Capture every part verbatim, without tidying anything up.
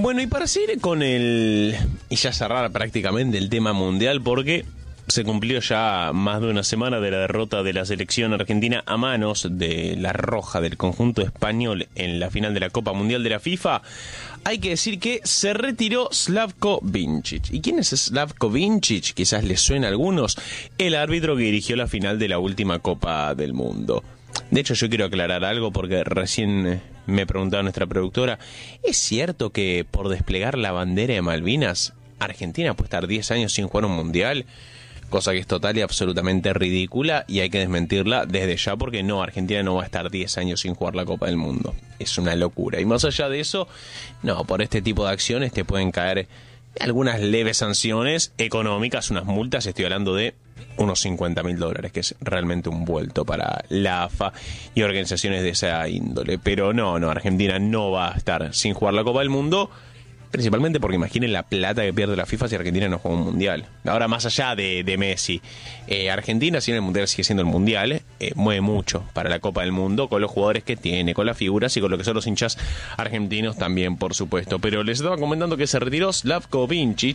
Bueno, y para seguir con el... y ya cerrar prácticamente el tema mundial, porque se cumplió ya más de una semana de la derrota de la selección argentina a manos de la Roja del conjunto español en la final de la Copa Mundial de la FIFA. Hay que decir que se retiró Slavko Vincic. ¿Y quién es Slavko Vincic? Quizás les suena a algunos. El árbitro que dirigió la final de la última Copa del Mundo. De hecho, yo quiero aclarar algo porque recién me preguntaba nuestra productora. ¿Es cierto que por desplegar la bandera de Malvinas, Argentina puede estar diez años sin jugar un mundial? Cosa que es total y absolutamente ridícula y hay que desmentirla desde ya porque no, Argentina no va a estar diez años sin jugar la Copa del Mundo. Es una locura. Y más allá de eso, no, por este tipo de acciones te pueden caer algunas leves sanciones económicas, unas multas, estoy hablando de unos cincuenta mil dólares, que es realmente un vuelto para la A F A y organizaciones de esa índole. Pero no, no, Argentina no va a estar sin jugar la Copa del Mundo. Principalmente porque imaginen la plata que pierde la FIFA si Argentina no juega un mundial. Ahora, más allá de, de Messi, eh, Argentina, si en el mundial sigue siendo el mundial, eh, mueve mucho para la Copa del Mundo con los jugadores que tiene, con las figuras y con lo que son los hinchas argentinos también, por supuesto. Pero les estaba comentando que se retiró Slavko Vincic,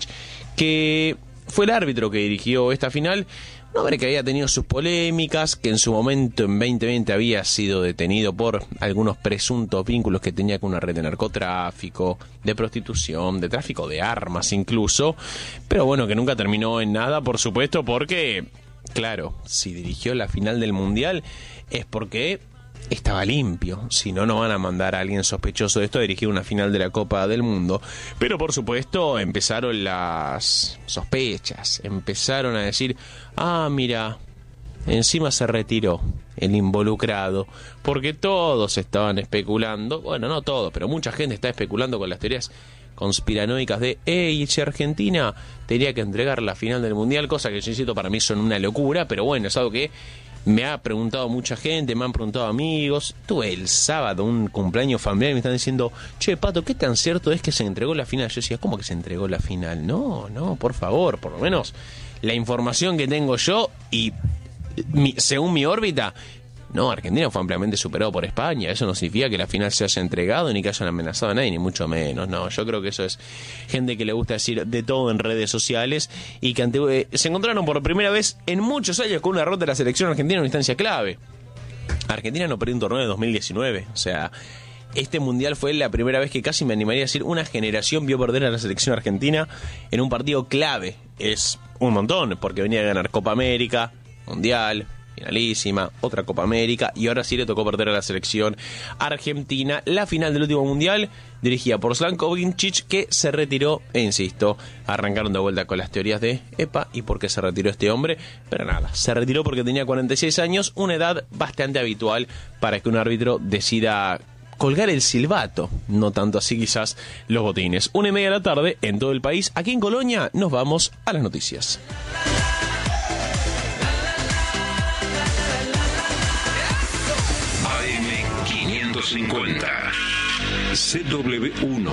que fue el árbitro que dirigió esta final. Un hombre que había tenido sus polémicas, que en su momento en veinte veinte había sido detenido por algunos presuntos vínculos que tenía con una red de narcotráfico, de prostitución, de tráfico de armas incluso, pero bueno, que nunca terminó en nada, por supuesto, porque, claro, si dirigió la final del Mundial es porque estaba limpio, si no, no van a mandar a alguien sospechoso de esto a dirigir una final de la Copa del Mundo. Pero por supuesto empezaron las sospechas, empezaron a decir, ah, mira, encima se retiró el involucrado, porque todos estaban especulando, bueno, no todos, pero mucha gente está especulando con las teorías conspiranoicas de, hey, si Argentina tenía que entregar la final del Mundial, cosa que yo insisto, para mí son una locura, pero bueno, es algo que me ha preguntado mucha gente, me han preguntado amigos. Tuve el sábado un cumpleaños familiar y me están diciendo, che, Pato, ¿qué tan cierto es que se entregó la final? Yo decía, ¿cómo que se entregó la final? No, no, por favor, por lo menos la información que tengo yo y mi, según mi órbita, no, Argentina fue ampliamente superado por España. Eso no significa que la final se haya entregado ni que hayan amenazado a nadie, ni mucho menos. No, yo creo que eso es gente que le gusta decir de todo en redes sociales y que ante, eh, se encontraron por primera vez en muchos años con una derrota de la selección argentina en una instancia clave. Argentina no perdió un torneo de dos mil diecinueve. O sea, este mundial fue la primera vez que casi me animaría a decir una generación vio perder a la selección argentina en un partido clave. Es un montón, porque venía a ganar Copa América, Mundial, finalísima, otra Copa América y ahora sí le tocó perder a la selección argentina la final del último mundial dirigida por Slavko Vincic, que se retiró e insisto, arrancaron de vuelta con las teorías de epa, ¿y por qué se retiró este hombre? Pero nada, se retiró porque tenía cuarenta y seis años, una edad bastante habitual para que un árbitro decida colgar el silbato, no tanto así quizás los botines. Una y media de la tarde en todo el país. Aquí en Colonia nos vamos a las noticias. cincuenta C W uno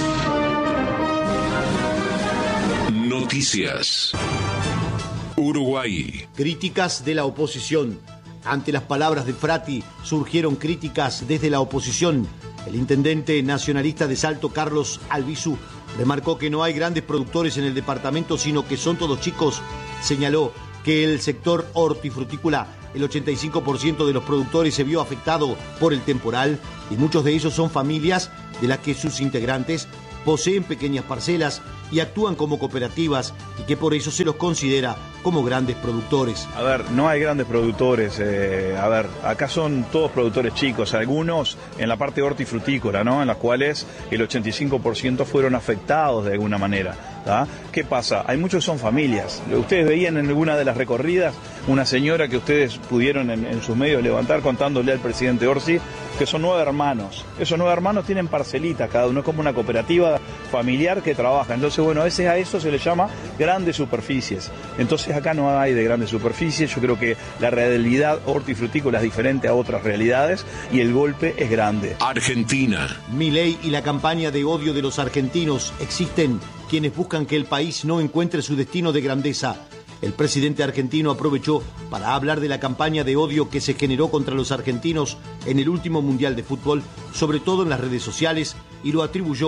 Noticias Uruguay. Críticas de la oposición. Ante las palabras de Frati surgieron críticas desde la oposición. El intendente nacionalista de Salto, Carlos Albizu, remarcó que no hay grandes productores en el departamento, sino que son todos chicos. Señaló que el sector hortifrutícola, el ochenta y cinco por ciento de los productores se vio afectado por el temporal y muchos de ellos son familias de las que sus integrantes poseen pequeñas parcelas y actúan como cooperativas y que por eso se los considera como grandes productores. A ver, no hay grandes productores, eh, a ver, acá son todos productores chicos, algunos en la parte hortifrutícola, ¿no? En las cuales el ochenta y cinco por ciento fueron afectados de alguna manera. ¿Ah? ¿Qué pasa? Hay muchos que son familias. Ustedes veían en alguna de las recorridas una señora que ustedes pudieron en, en sus medios levantar contándole al presidente Orsi que son nueve hermanos. Esos nueve hermanos tienen parcelitas, cada uno es como una cooperativa familiar que trabaja. Entonces, bueno, a veces a eso se le llama grandes superficies. Entonces acá no hay de grandes superficies. Yo creo que la realidad hortifrutícola es diferente a otras realidades y el golpe es grande. Argentina. Milei y la campaña de odio de los argentinos. Existen quienes buscan que el país no encuentre su destino de grandeza. El presidente argentino aprovechó para hablar de la campaña de odio que se generó contra los argentinos en el último Mundial de Fútbol, sobre todo en las redes sociales, y lo atribuyó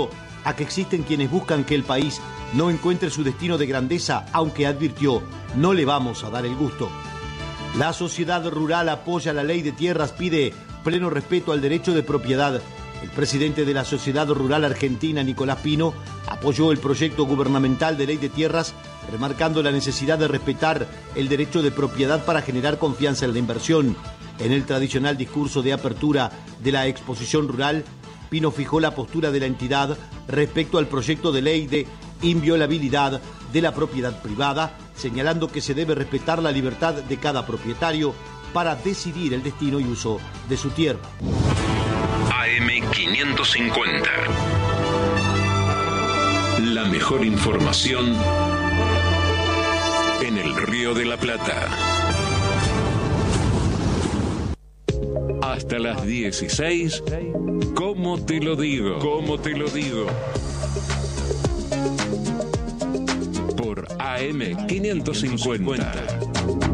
a que existen quienes buscan que el país no encuentre su destino de grandeza, aunque advirtió, no le vamos a dar el gusto. La sociedad rural apoya la ley de tierras, pide pleno respeto al derecho de propiedad. El presidente de la Sociedad Rural Argentina, Nicolás Pino, apoyó el proyecto gubernamental de ley de tierras, remarcando la necesidad de respetar el derecho de propiedad para generar confianza en la inversión. En el tradicional discurso de apertura de la exposición rural, Pino fijó la postura de la entidad respecto al proyecto de ley de inviolabilidad de la propiedad privada, señalando que se debe respetar la libertad de cada propietario para decidir el destino y uso de su tierra. A M quinientos cincuenta. La mejor información en el Río de la Plata. Hasta las dieciséis, ¿cómo te lo digo? ¿Cómo te lo digo? Por A M quinientos cincuenta.